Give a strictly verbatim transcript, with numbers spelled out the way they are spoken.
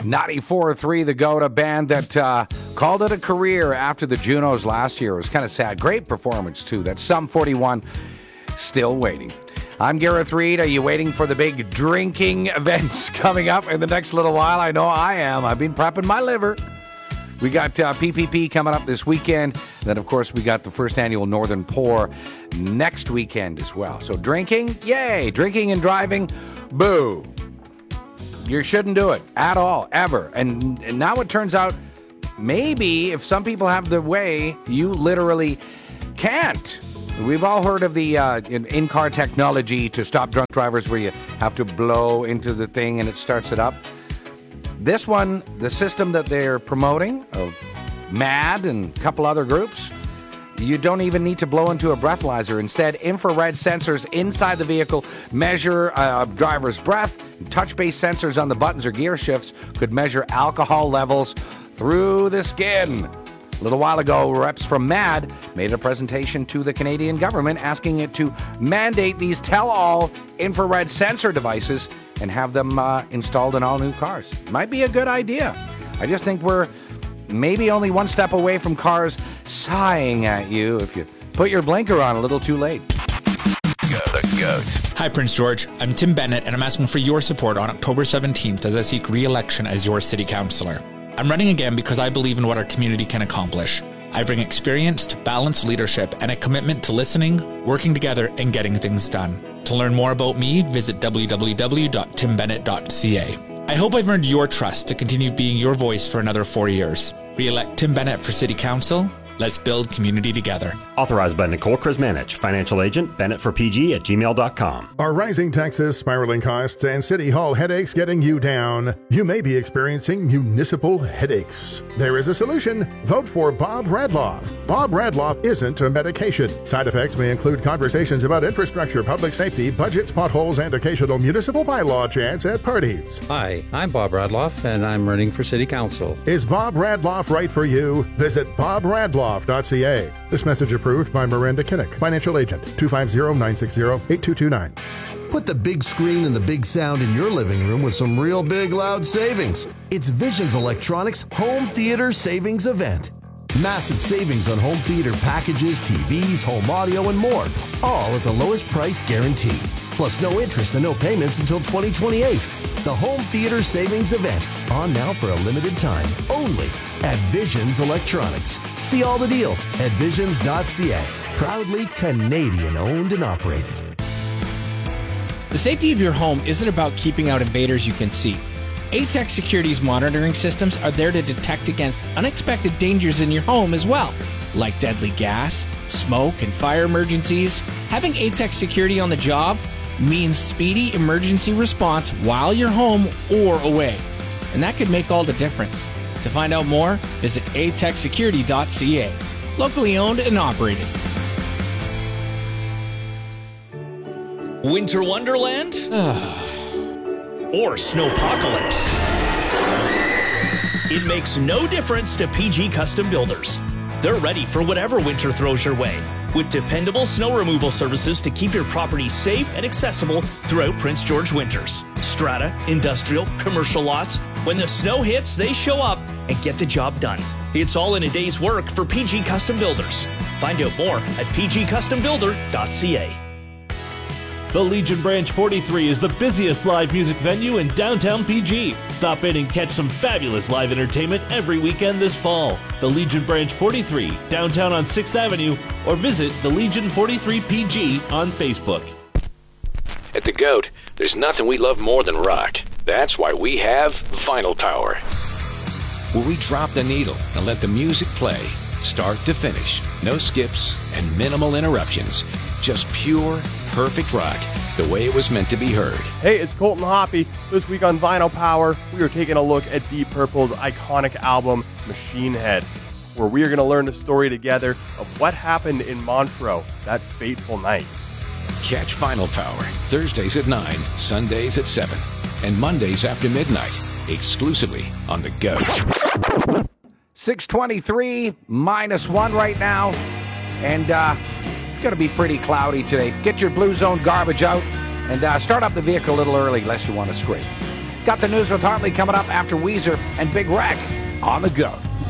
ninety-four point three, The Goat, a band that uh, called it a career after the Junos last year. It was kind of sad. Great performance, too. That's Sum forty-one, Still Waiting. I'm Gareth Reed. Are you waiting for the big drinking events coming up in the next little while? I know I am. I've been prepping my liver. We got uh, P P P coming up this weekend. Then, of course, we got the first annual Northern Pour next weekend as well. So drinking, yay. Drinking and driving, boo. You shouldn't do it at all, ever. And, and now it turns out maybe if some people have the way, you literally can't. We've all heard of the uh, in-car technology to stop drunk drivers where you have to blow into the thing and it starts it up. This one, the system that they're promoting, of MAD and a couple other groups, you don't even need to blow into a breathalyzer. Instead, infrared sensors inside the vehicle measure a driver's breath. Touch-based sensors on the buttons or gear shifts could measure alcohol levels through the skin. A little while ago, reps from MAD made a presentation to the Canadian government asking it to mandate these tell-all infrared sensor devices and have them uh, installed in all new cars. Might be a good idea. I just think we're maybe only one step away from cars sighing at you if you put your blinker on a little too late. Go the goat. Hi, Prince George. I'm Tim Bennett, and I'm asking for your support on October seventeenth as I seek re-election as your city councillor. I'm running again because I believe in what our community can accomplish. I bring experienced, balanced leadership and a commitment to listening, working together, and getting things done. To learn more about me, visit w w w dot tim bennett dot c a. I hope I've earned your trust to continue being your voice for another four years. Re-elect Tim Bennett for City Council. Let's build community together. Authorized by Nicole Krismanich, financial agent, Bennett for P G at gmail dot com. Are rising taxes, spiraling costs, and city hall headaches getting you down? You may be experiencing municipal headaches. There is a solution. Vote for Bob Radloff. Bob Radloff isn't a medication. Side effects may include conversations about infrastructure, public safety, budgets, potholes, and occasional municipal bylaw chants at parties. Hi, I'm Bob Radloff, and I'm running for City Council. Is Bob Radloff right for you? Visit bob radloff dot c a. This message approved by Miranda Kinnick, financial agent, two five zero, nine six zero, eight two two nine. Put the big screen and the big sound in your living room with some real big loud savings. It's Visions Electronics Home Theater Savings Event. Massive savings on home theater packages, T Vs, home audio, and more, all at the lowest price guaranteed. Plus no interest and no payments until twenty twenty-eight. The Home Theater Savings Event, on now for a limited time, only at Visions Electronics. See all the deals at visions dot c a. Proudly Canadian owned and operated. The safety of your home isn't about keeping out invaders you can see. A T E C Security's monitoring systems are there to detect against unexpected dangers in your home as well, like deadly gas, smoke, and fire emergencies. Having A T E C Security on the job means speedy emergency response while you're home or away, and that could make all the difference. To find out more, visit a tech security dot c a. Locally owned and operated. Winter Wonderland? Or Snowpocalypse? It makes no difference to P G Custom Builders. They're ready for whatever winter throws your way, with dependable snow removal services to keep your property safe and accessible throughout Prince George winters. Strata, industrial, commercial lots, when the snow hits, they show up and get the job done. It's all in a day's work for P G Custom Builders. Find out more at p g custom builder dot c a. The Legion Branch forty-three is the busiest live music venue in downtown P G. Stop in and catch some fabulous live entertainment every weekend this fall. The Legion Branch forty-three, downtown on sixth avenue, or visit the Legion forty-three P G on Facebook. At The Goat, there's nothing we love more than rock. That's why we have Vinyl Power, where we drop the needle and let the music play, start to finish. No skips and minimal interruptions. Just pure, perfect rock, the way it was meant to be heard. Hey, it's Colton Hoppy. This week on Vinyl Power, we are taking a look at Deep Purple's iconic album, Machine Head, where we are going to learn the story together of what happened in Montreux that fateful night. Catch Vinyl Power Thursdays at nine, Sundays at seven, and Mondays after midnight, exclusively on The Goat. six twenty-three, minus one right now, and uh, it's going to be pretty cloudy today. Get your Blue Zone garbage out and uh, start up the vehicle a little early lest you want to scrape. Got the news with Hartley coming up after Weezer and Big Wreck on the go.